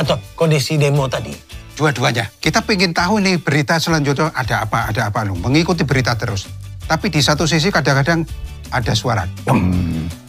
atau kondisi demo tadi? Dua-duanya. Kita pengen tahu nih berita selanjutnya ada apa. Mengikuti berita terus. Tapi di satu sisi kadang-kadang ada suara.